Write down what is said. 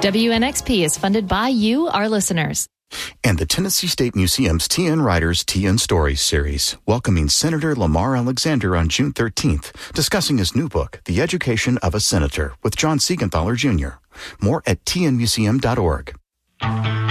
WNXP is funded by you, our listeners. And the Tennessee State Museum's TN Writers, TN Stories series, welcoming Senator Lamar Alexander on June 13th, discussing his new book, The Education of a Senator, with John Siegenthaler Jr. More at tnmuseum.org.